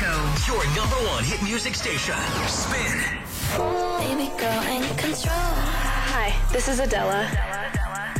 Disco. Your number one hit music station. Spin. Baby girl in control. Hi, this is Adela.